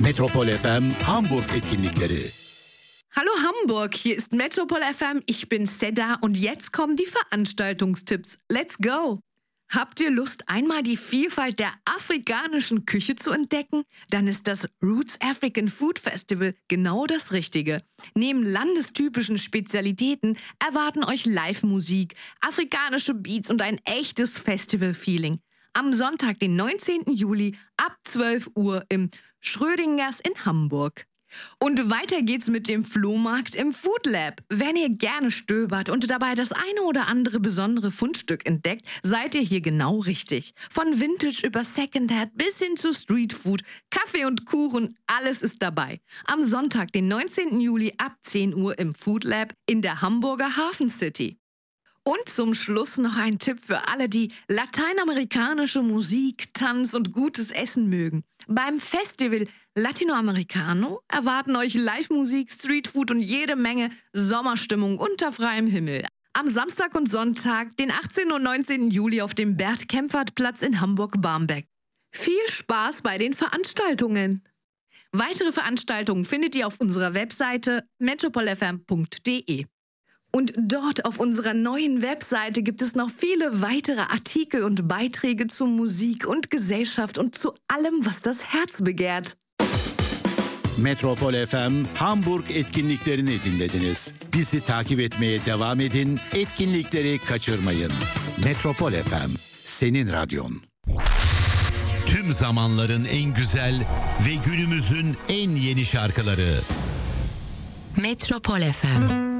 Metropol FM Hamburg etkinlikleri. Hallo Hamburg, hier ist Metropol FM, ich bin Seda und jetzt kommen die Veranstaltungstipps. Let's go! Habt ihr Lust, einmal die Vielfalt der afrikanischen Küche zu entdecken? Dann ist das Roots African Food Festival genau das Richtige. Neben landestypischen Spezialitäten erwarten euch Live-Musik, afrikanische Beats und ein echtes Festival-Feeling. Am Sonntag, den 19. Juli ab 12 Uhr im Schrödingers in Hamburg. Und weiter geht's mit dem Flohmarkt im Food Lab. Wenn ihr gerne stöbert und dabei das eine oder andere besondere Fundstück entdeckt, seid ihr hier genau richtig. Von Vintage über Secondhand bis hin zu Streetfood, Kaffee und Kuchen, alles ist dabei. Am Sonntag, den 19. Juli ab 10 Uhr im Food Lab in der Hamburger Hafen City. Und zum Schluss noch ein Tipp für alle, die lateinamerikanische Musik, Tanz und gutes Essen mögen. Beim Festival Latinoamericano erwarten euch Live-Musik, Streetfood und jede Menge Sommerstimmung unter freiem Himmel. Am Samstag und Sonntag, den 18. und 19. Juli auf dem Bert-Kempfert-Platz in Hamburg-Barmbek. Viel Spaß bei den Veranstaltungen! Weitere Veranstaltungen findet ihr auf unserer Webseite metropolfm.de. Und dort auf unserer neuen Webseite gibt es noch viele weitere Artikel und Beiträge zu Musik und Gesellschaft und zu allem, was das Herz begehrt. Metropol FM Hamburg etkinliklerini dinlediniz. Bizi takip etmeye devam edin, etkinlikleri kaçırmayın. Metropol FM, senin radyon. Tüm zamanların en güzel ve günümüzün en yeni şarkıları. Metropol FM.